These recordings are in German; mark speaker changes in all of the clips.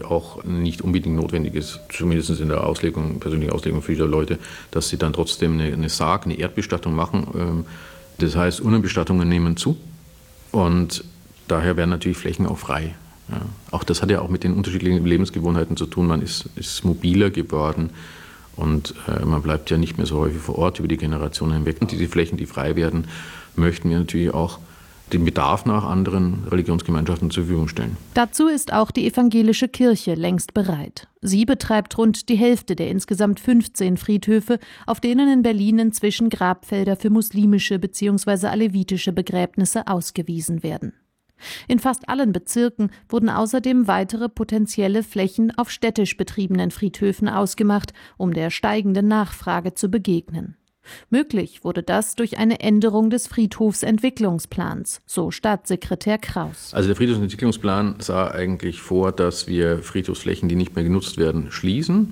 Speaker 1: auch nicht unbedingt notwendig ist, zumindest in der persönlichen Auslegung vieler Leute, dass sie dann trotzdem eine Sarg, eine Erdbestattung machen. Das heißt, Urnenbestattungen nehmen zu und daher werden natürlich Flächen auch frei. Ja. Auch das hat ja auch mit den unterschiedlichen Lebensgewohnheiten zu tun. Man ist mobiler geworden und man bleibt ja nicht mehr so häufig vor Ort über die Generationen hinweg. Und diese Flächen, die frei werden, möchten wir natürlich auch den Bedarf nach anderen Religionsgemeinschaften zur Verfügung stellen.
Speaker 2: Dazu ist auch die evangelische Kirche längst bereit. Sie betreibt rund die Hälfte der insgesamt 15 Friedhöfe, auf denen in Berlin inzwischen Grabfelder für muslimische bzw. alevitische Begräbnisse ausgewiesen werden. In fast allen Bezirken wurden außerdem weitere potenzielle Flächen auf städtisch betriebenen Friedhöfen ausgemacht, um der steigenden Nachfrage zu begegnen. Möglich wurde das durch eine Änderung des Friedhofsentwicklungsplans, so Staatssekretär Kraus.
Speaker 1: Also der Friedhofsentwicklungsplan sah eigentlich vor, dass wir Friedhofsflächen, die nicht mehr genutzt werden, schließen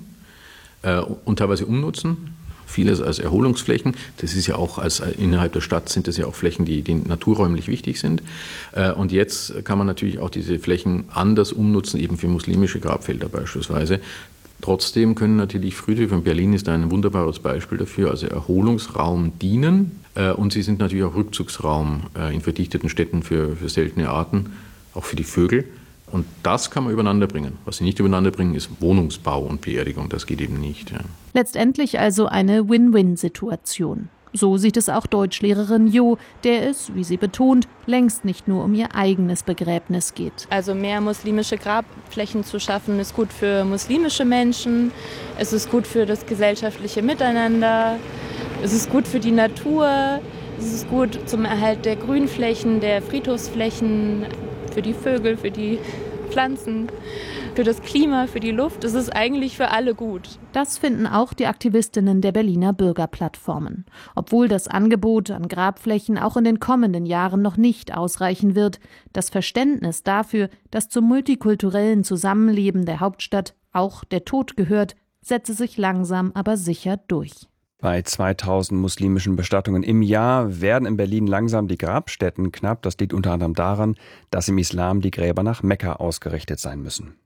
Speaker 1: und teilweise umnutzen. Vieles als Erholungsflächen. Das ist ja auch innerhalb der Stadt sind das ja auch Flächen, die naturräumlich wichtig sind. Und jetzt kann man natürlich auch diese Flächen anders umnutzen, eben für muslimische Grabfelder beispielsweise. Trotzdem können natürlich Friedhöfe, und Berlin ist ein wunderbares Beispiel dafür, also Erholungsraum dienen. Und sie sind natürlich auch Rückzugsraum in verdichteten Städten für seltene Arten, auch für die Vögel. Und das kann man übereinander bringen. Was sie nicht übereinander bringen, ist Wohnungsbau und Beerdigung. Das geht eben nicht. Ja.
Speaker 2: Letztendlich also eine Win-Win-Situation. So sieht es auch Deutschlehrerin Jo, der es, wie sie betont, längst nicht nur um ihr eigenes Begräbnis geht.
Speaker 3: Also mehr muslimische Grabflächen zu schaffen, ist gut für muslimische Menschen, es ist gut für das gesellschaftliche Miteinander, es ist gut für die Natur, es ist gut zum Erhalt der Grünflächen, der Friedhofsflächen, für die Vögel, für die Pflanzen, für das Klima, für die Luft. Es ist eigentlich für alle gut.
Speaker 2: Das finden auch die Aktivistinnen der Berliner Bürgerplattformen. Obwohl das Angebot an Grabflächen auch in den kommenden Jahren noch nicht ausreichen wird, das Verständnis dafür, dass zum multikulturellen Zusammenleben der Hauptstadt auch der Tod gehört, setze sich langsam aber sicher durch.
Speaker 4: Bei 2000 muslimischen Bestattungen im Jahr werden in Berlin langsam die Grabstätten knapp. Das liegt unter anderem daran, dass im Islam die Gräber nach Mekka ausgerichtet sein müssen.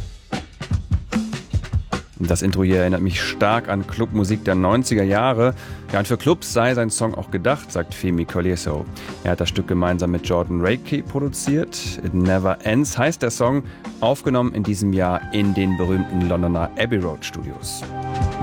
Speaker 4: Das Intro hier erinnert mich stark an Clubmusik der 90er Jahre. Ja, und für Clubs sei sein Song auch gedacht, sagt Femi Colieso. Er hat das Stück gemeinsam mit Jordan Rakey produziert. It Never Ends heißt der Song, aufgenommen in diesem Jahr in den berühmten Londoner Abbey Road Studios.